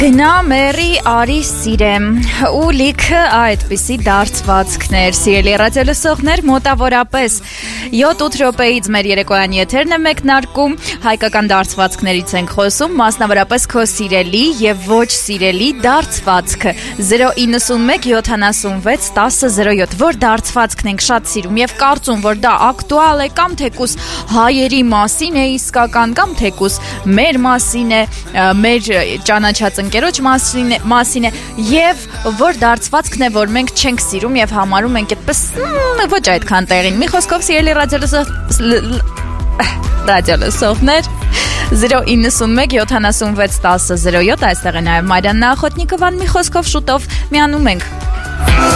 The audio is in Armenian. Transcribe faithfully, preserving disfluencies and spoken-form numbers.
Գնա մերի արի սիրեմ ու լիքը այդպիսի դարձվածքներ, սիրելի ռադիոլսողներ, մոտավորապես յոթ-ութ րոպեից մեր երեկոյան եթերն է մեկնարկում, հայկական դարձվածքներից ենք խոսում, մասնավորապես քո սիրելի եւ ոչ սիրելի դարձվածքը զրո իննսունմեկ յոթանասունվեց տասը զրո յոթ, որ դարձվածքն ենք շատ սիրում եւ կարծում, որ դա ակտուալ է կամ թեկուս հայերի մասին է իսկական կամ թեկուս մեր մասին է, մեր ճանաչած ընկերոջ մասին է, մասին է եւ որ դարձվածքն է, որ մենք չենք սիրում եւ համարում ենք այդպես ոչ այդքան տեղին։ Մի խոսքով սիրելի ռադիոլսողներ զրո իննսունմեկ յոթանասունվեց տասը զրո յոթ այստեղ է նաեւ Մարիաննա Ախոտնիկովան, մի խոսքով շուտով միանում ենք